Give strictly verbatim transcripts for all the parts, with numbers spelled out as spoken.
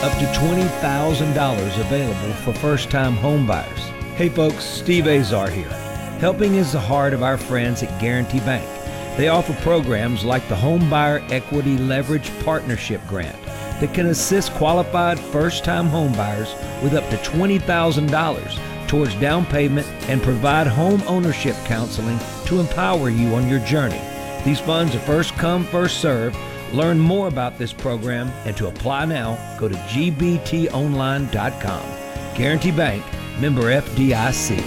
Up to twenty thousand dollars available for first-time home buyers. Hey folks, Steve Azar here. Helping is the heart of our friends at Guarantee Bank. They offer programs like the Home Buyer Equity Leverage Partnership Grant that can assist qualified first-time home buyers with up to twenty thousand dollars towards down payment and provide home ownership counseling to empower you on your journey. These funds are first come, first served. Learn more about this program and to apply now, go to G B T online dot com. Guarantee Bank, member F D I C.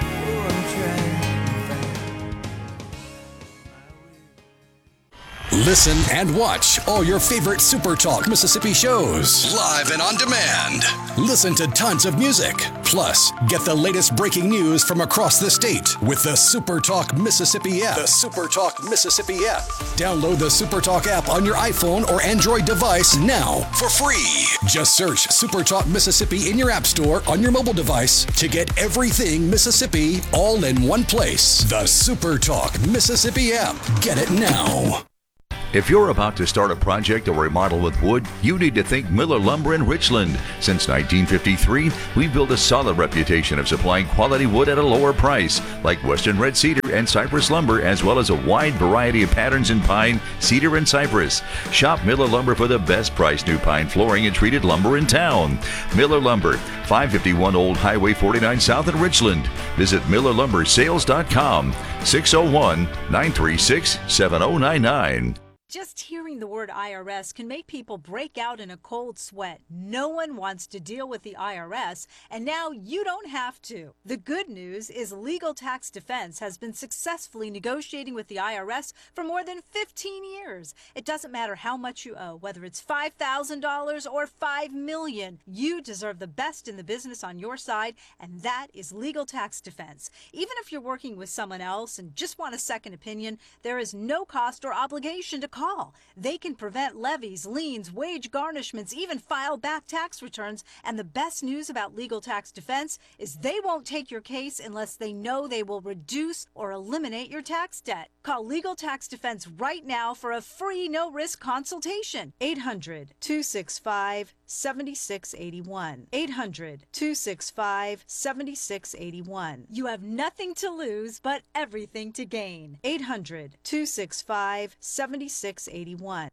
Listen and watch all your favorite Super Talk Mississippi shows live and on demand. Listen to tons of music. Plus, get the latest breaking news from across the state with the Super Talk Mississippi app. The Super Talk Mississippi app. Download the Super Talk app on your iPhone or Android device now for free. Just search Super Talk Mississippi in your app store on your mobile device to get everything Mississippi all in one place. The Super Talk Mississippi app. Get it now. If you're about to start a project or remodel with wood, you need to think Miller Lumber in Richland. Since nineteen fifty-three, we've built a solid reputation of supplying quality wood at a lower price, like Western Red Cedar and Cypress Lumber, as well as a wide variety of patterns in pine, cedar, and cypress. Shop Miller Lumber for the best price new pine flooring and treated lumber in town. Miller Lumber, five fifty-one Old Highway forty-nine South in Richland. Visit Miller Lumber Sales dot com, six oh one, nine three six, seven oh nine nine. Just hearing the word I R S can make people break out in a cold sweat. No one wants to deal with the I R S, and now you don't have to. The good news is Legal Tax Defense has been successfully negotiating with the I R S for more than fifteen years. It doesn't matter how much you owe, whether it's five thousand dollars or five million dollars. You deserve the best in the business on your side, and that is Legal Tax Defense. Even if you're working with someone else and just want a second opinion, there is no cost or obligation to call. They can prevent levies, liens, wage garnishments, even file back tax returns. And the best news about Legal Tax Defense is they won't take your case unless they know they will reduce or eliminate your tax debt. Call Legal Tax Defense right now for a free no-risk consultation. eight hundred, two six five, seven six eight one. eight hundred, two six five, seven six eight one. You have nothing to lose but everything to gain. eight hundred, two six five, seven six eight one.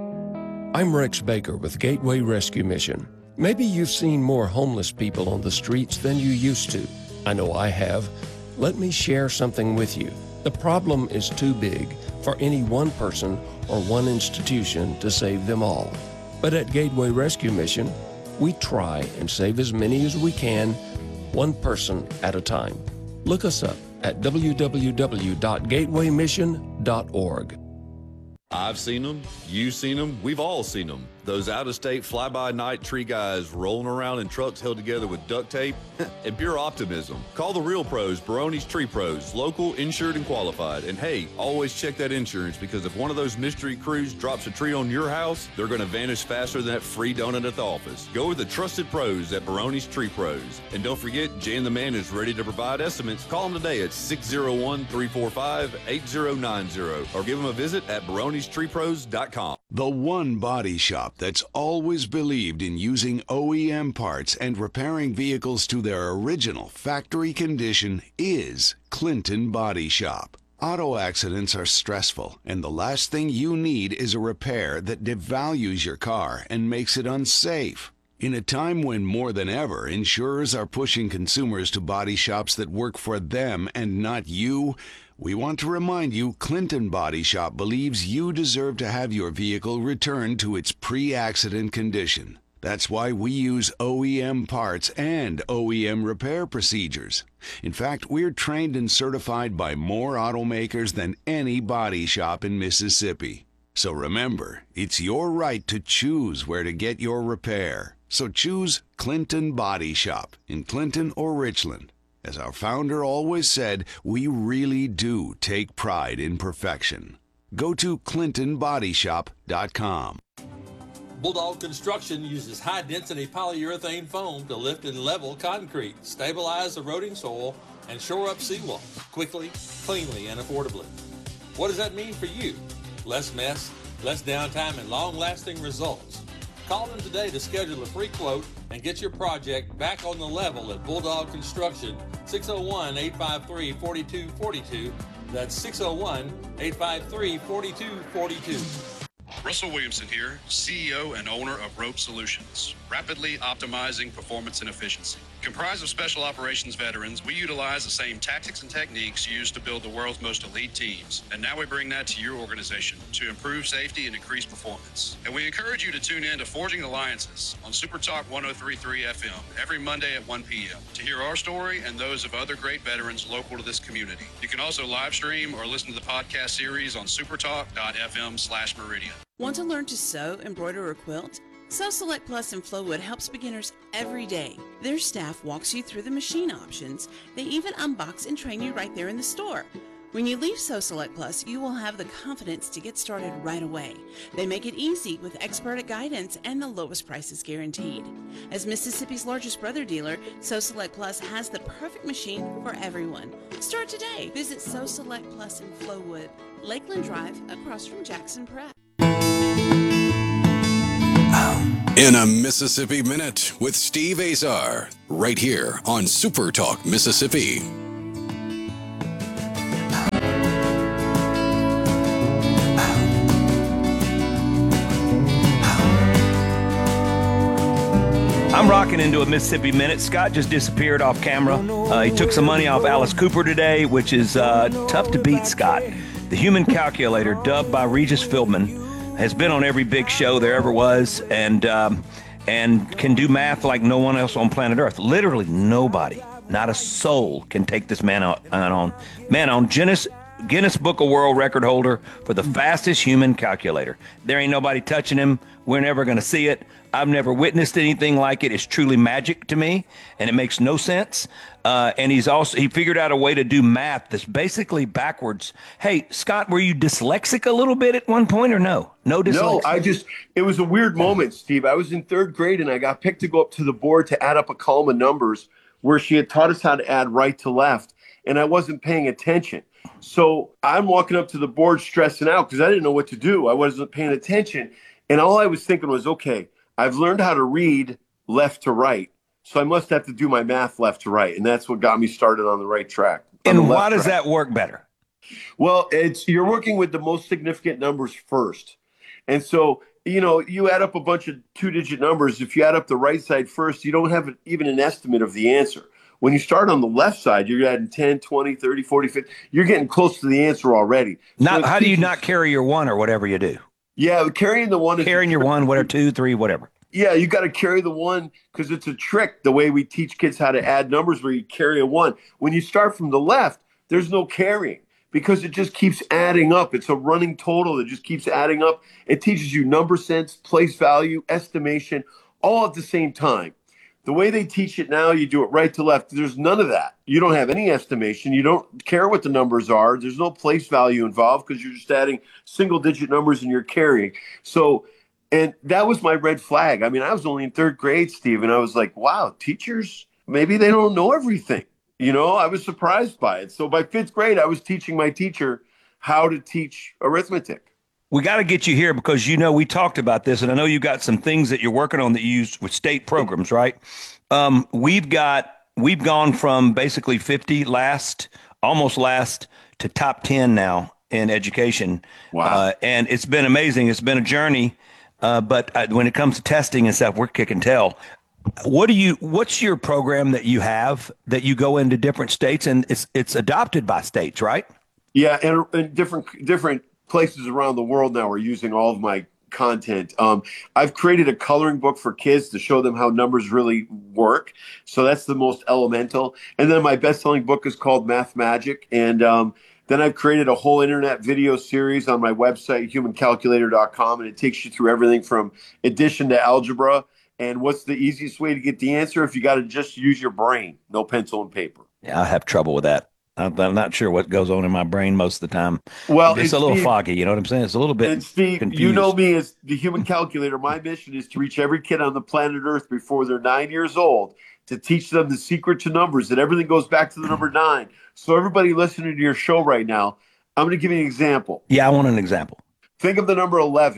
I'm Rex Baker with Gateway Rescue Mission. Maybe you've seen more homeless people on the streets than you used to. I know I have. Let me share something with you. The problem is too big for any one person or one institution to save them all. But at Gateway Rescue Mission, we try and save as many as we can, one person at a time. Look us up at w w w dot gateway mission dot org. I've seen them, you've seen them, we've all seen them. Those out-of-state fly-by-night tree guys rolling around in trucks held together with duct tape and pure optimism. Call the real pros, Barone's Tree Pros, local, insured, and qualified. And hey, always check that insurance, because if one of those mystery crews drops a tree on your house, they're going to vanish faster than that free donut at the office. Go with the trusted pros at Barone's Tree Pros. And don't forget, Jan the Man is ready to provide estimates. Call them today at six oh one, three four five, eight oh nine oh or give them a visit at barones tree pros dot com. The one body shop that's always believed in using O E M parts and repairing vehicles to their original factory condition is Clinton Body Shop. Auto accidents are stressful, and the last thing you need is a repair that devalues your car and makes it unsafe. In a time when more than ever insurers are pushing consumers to body shops that work for them and not you, we want to remind you Clinton Body Shop believes you deserve to have your vehicle returned to its pre-accident condition. That's why we use O E M parts and O E M repair procedures. In fact, we're trained and certified by more automakers than any body shop in Mississippi. So remember, it's your right to choose where to get your repair. So choose Clinton Body Shop in Clinton or Richland. As our founder always said, we really do take pride in perfection. Go to clinton body shop dot com. Bulldog Construction uses high-density polyurethane foam to lift and level concrete, stabilize eroding soil, and shore up seawall quickly, cleanly, and affordably. What does that mean for you? Less mess, less downtime, and long-lasting results. Call them today to schedule a free quote and get your project back on the level at Bulldog Construction, six oh one, eight five three, four two four two. That's six oh one, eight five three, four two four two. Russell Williamson here, C E O and owner of Rope Solutions, rapidly optimizing performance and efficiency. Comprised of special operations veterans, we utilize the same tactics and techniques used to build the world's most elite teams. And now we bring that to your organization to improve safety and increase performance. And we encourage you to tune in to Forging Alliances on Super Talk one oh three point three F M every Monday at one p.m. to hear our story and those of other great veterans local to this community. You can also live stream or listen to the podcast series on supertalk.fm slash meridian. Want to learn to sew, embroider, or quilt? Sew Select Plus in Flowwood helps beginners every day. Their staff walks you through the machine options. They even unbox and train you right there in the store. When you leave Sew Select Plus, you will have the confidence to get started right away. They make it easy with expert guidance and the lowest prices guaranteed. As Mississippi's largest brother dealer, Sew Select Plus has the perfect machine for everyone. Start today. Visit Sew Select Plus in Flowwood, Lakeland Drive, across from Jackson Prep. In a Mississippi Minute with Steve Azar, right here on Super Talk Mississippi. I'm rocking into a Mississippi Minute. Scott just disappeared off camera. Uh, he took some money off Alice Cooper today, which is uh, tough to beat, Scott. The human calculator, dubbed by Regis Philbin, has been on every big show there ever was, and um, and can do math like no one else on planet Earth. Literally nobody, not a soul, can take this man out, on. Man on Guinness, Guinness Book of World Record holder for the fastest human calculator. There ain't nobody touching him. We're never going to see it. I've never witnessed anything like it. It's truly magic to me, and it makes no sense. Uh, and he's also he figured out a way to do math that's basically backwards. Hey, Scott, were you dyslexic a little bit at one point, or no? No dyslexia? No, I just it was a weird moment, Steve. I was in third grade, and I got picked to go up to the board to add up a column of numbers where she had taught us how to add right to left, and I wasn't paying attention. So I'm walking up to the board stressing out because I didn't know what to do. I wasn't paying attention, and all I was thinking was, okay, I've learned how to read left to right, so I must have to do my math left to right, and that's what got me started on the right track. And why does that work better? Well, it's you're working with the most significant numbers first. And so, you know, you add up a bunch of two-digit numbers. If you add up the right side first, you don't have even an estimate of the answer. When you start on the left side, you're adding ten, twenty, thirty, forty, fifty. You're getting close to the answer already. Not, so how do you not carry your one or whatever you do? Yeah, carrying the one. Carrying your one, whatever, two, three, whatever. Yeah, you got to carry the one because it's a trick, the way we teach kids how to add numbers where you carry a one. When you start from the left, there's no carrying because it just keeps adding up. It's a running total that just keeps adding up. It teaches you number sense, place value, estimation, all at the same time. The way they teach it now, you do it right to left. There's none of that. You don't have any estimation. You don't care what the numbers are. There's no place value involved because you're just adding single-digit numbers and you're carrying. So, and that was my red flag. I mean, I was only in third grade, Steve, and I was like, wow, teachers, maybe they don't know everything. You know, I was surprised by it. So by fifth grade, I was teaching my teacher how to teach arithmetic. We got to get you here because, you know, we talked about this, and I know you got some things that you're working on that you use with state programs, right? Um, we've got, we've gone from basically fifty last, almost last, to top ten now in education. Wow. Uh, and it's been amazing. It's been a journey. Uh, but uh, when it comes to testing and stuff, we're kicking tail. What do you, what's your program that you have that you go into different states and it's, it's adopted by states, right? Yeah. And, and different, different places around the world now are using all of my content. Um, I've created a coloring book for kids to show them how numbers really work. So that's the most elemental. And then my best-selling book is called Math Magic. And um, then I've created a whole internet video series on my website, human calculator dot com. And it takes you through everything from addition to algebra. And what's the easiest way to get the answer if you got to just use your brain, no pencil and paper. Yeah, I have trouble with that. I'm, I'm not sure what goes on in my brain most of the time. Well, it's a little Steve, foggy. You know what I'm saying? It's a little bit and Steve, confused. You know me as the human calculator. My mission is to reach every kid on the planet Earth before they're nine years old to teach them the secret to numbers, that everything goes back to the number nine. So everybody listening to your show right now, I'm going to give you an example. Yeah, I want an example. Think of the number eleven.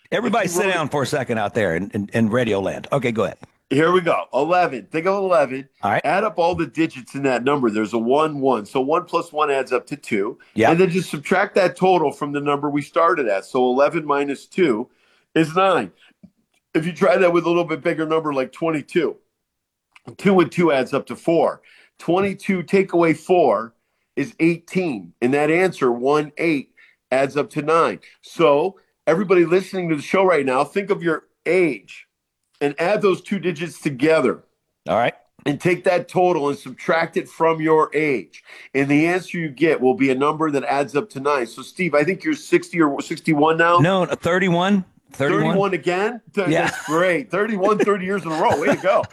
Everybody sit down for a second out there in, in, in Radio Land. Okay, go ahead. Here we go. eleven. Think of eleven. All right. Add up all the digits in that number. There's a one, one. So one plus one adds up to two. Yeah. And then just subtract that total from the number we started at. So eleven minus two is nine. If you try that with a little bit bigger number like twenty-two, two and two adds up to four. twenty-two take away four is eighteen. And that answer, one, eight, adds up to nine. So everybody listening to the show right now, think of your age and add those two digits together. All right. And take that total and subtract it from your age. And the answer you get will be a number that adds up to nine. So, Steve, I think you're sixty or sixty-one now? No, thirty-one. thirty-one. thirty-one again? Yeah. That's great. thirty-one, thirty years in a row. Way to go.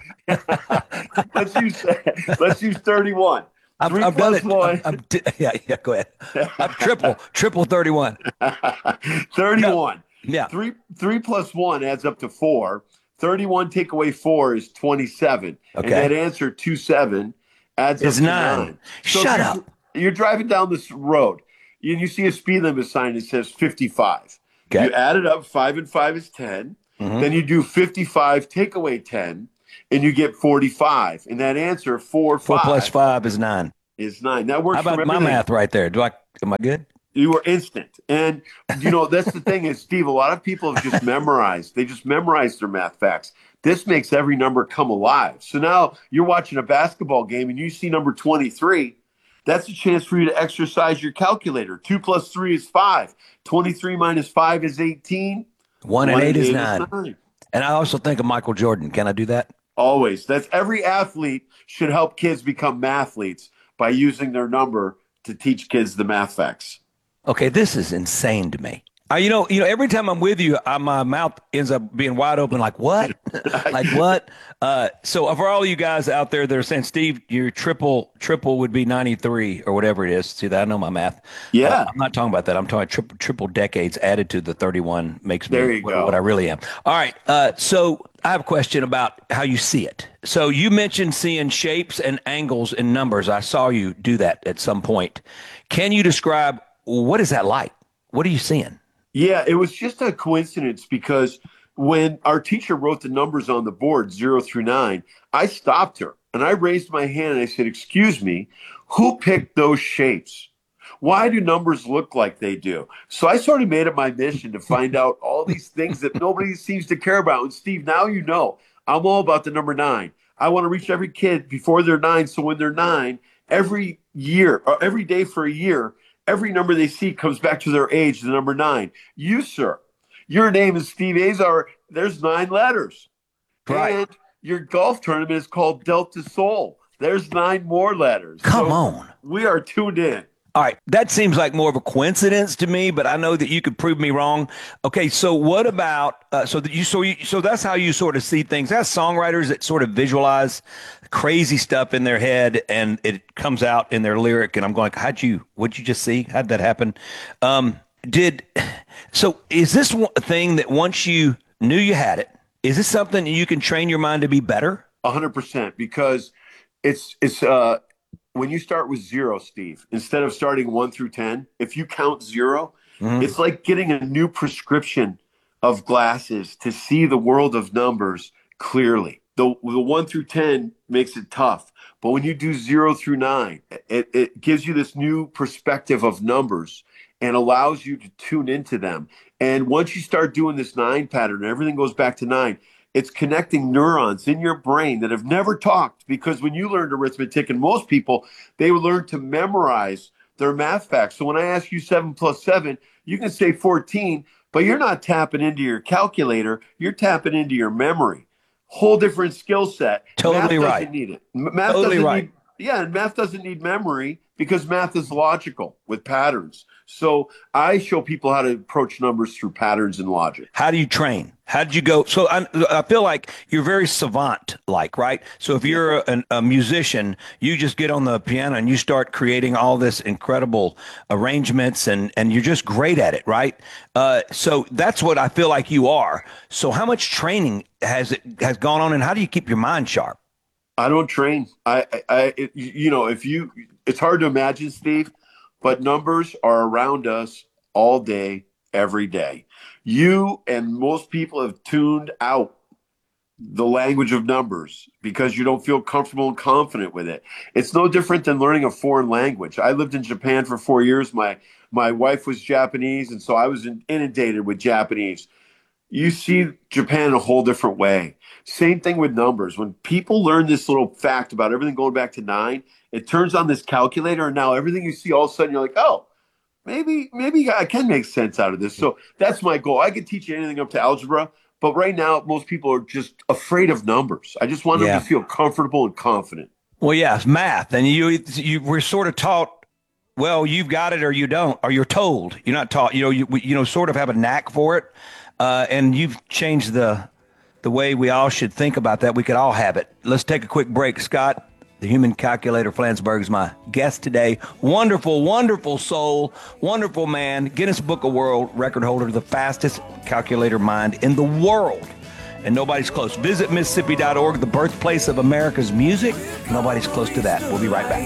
let's use let's use thirty-one. I've, I've done it. I'm, I'm t- yeah, yeah, go ahead. I'm triple, triple thirty-one. thirty-one. No. Yeah. Three, three plus one adds up to four. thirty-one take away four is twenty-seven. Okay. And that answer, two seven, adds it's up to nine. nine. So Shut you're, up. You're driving down this road. You, you see a speed limit sign that says fifty-five. Okay. You add it up. Five and five is ten. Mm-hmm. Then you do fifty-five, take away ten, and you get forty-five. And that answer, four, Four five, plus five is nine. is nine. That works. How about my math right there? Do I? Am I good? You were instant. And, you know, that's the thing is, Steve, a lot of people have just memorized. They just memorized their math facts. This makes every number come alive. So now you're watching a basketball game and you see number twenty-three. That's a chance for you to exercise your calculator. Two plus three is five. twenty-three minus five is eighteen. One and One eight, and is, eight nine. is nine. And I also think of Michael Jordan. Can I do that? Always. That's every athlete should help kids become mathletes by using their number to teach kids the math facts. Okay, this is insane to me. Uh, you know, you know. Every time I'm with you, I, my mouth ends up being wide open. Like what? like what? Uh, so for all you guys out there that are saying, Steve, your triple triple would be ninety-three or whatever it is. See that? I know my math. Yeah, uh, I'm not talking about that. I'm talking triple triple decades added to the thirty-one makes me there you what, go. what I really am. All right. Uh, so I have a question about how you see it. So you mentioned seeing shapes and angles in numbers. I saw you do that at some point. Can you describe what is that like? What are you seeing? Yeah, it was just a coincidence because when our teacher wrote the numbers on the board, zero through nine, I stopped her and I raised my hand and I said, excuse me, who picked those shapes? Why do numbers look like they do? So I sort of made it my mission to find out all these things that nobody seems to care about. And Steve, now you know, I'm all about the number nine. I want to reach every kid before they're nine. So when they're nine, every year or every day for a year, every number they see comes back to their age, the number nine. You, sir, your name is Steve Azar. There's nine letters. Right. And your golf tournament is called Delta Soul. There's nine more letters. Come so on. We are tuned in. All right. That seems like more of a coincidence to me, but I know that you could prove me wrong. Okay. So what about, uh, so that you, so you, so that's how you sort of see things. That's songwriters that sort of visualize crazy stuff in their head and it comes out in their lyric. And I'm going, how'd you, what'd you just see? How'd that happen? Um, did, so is this one thing that once you knew you had it, is this something that you can train your mind to be better? A hundred percent, because it's, it's, uh, when you start with zero, Steve, instead of starting one through ten, if you count zero, mm-hmm. it's like getting a new prescription of glasses to see the world of numbers clearly. The, the one through ten makes it tough. But when you do zero through nine, it, it gives you this new perspective of numbers and allows you to tune into them. And once you start doing this nine pattern, everything goes back to nine. It's connecting neurons in your brain that have never talked, because when you learned arithmetic, and most people, they learn to memorize their math facts. So when I ask you seven plus seven, you can say fourteen, but you're not tapping into your calculator. You're tapping into your memory. Whole different skill set. Totally math right. Doesn't need it. Math totally doesn't right. Need, yeah, and math doesn't need memory because math is logical with patterns. So I show people how to approach numbers through patterns and logic. How do you train? How did you go? So I, I feel like you're very savant-like, right? So if you're a, a musician, you just get on the piano and you start creating all this incredible arrangements, and, and you're just great at it, right? Uh, so that's what I feel like you are. So how much training has it has gone on, and how do you keep your mind sharp? I don't train. I, I, I it, you know, if you, it's hard to imagine, Steve, but numbers are around us all day, every day. You and most people have tuned out the language of numbers because you don't feel comfortable and confident with it. It's no different than learning a foreign language. I lived in Japan for four years. My my wife was Japanese, and so I was inundated with Japanese. You see Japan in a whole different way. Same thing with numbers. When people learn this little fact about everything going back to nine, it turns on this calculator, and now everything you see, all of a sudden you're like, oh, maybe maybe I can make sense out of this. So that's my goal. I could teach you anything up to algebra, but right now most people are just afraid of numbers. I just want Yeah. them to feel comfortable and confident. Well, yeah, it's math, and you you we're sort of taught. Well, you've got it, or you don't, or you're told. You're not taught. You know, you we, you know, sort of have a knack for it, uh, and you've changed the the way we all should think about that. We could all have it. Let's take a quick break. Scott, the human calculator, Flansburgh, is my guest today. Wonderful, wonderful soul, wonderful man, Guinness Book of World record holder, the fastest calculator mind in the world. And nobody's close. Visit Mississippi dot org, the birthplace of America's music. Nobody's close to that. We'll be right back.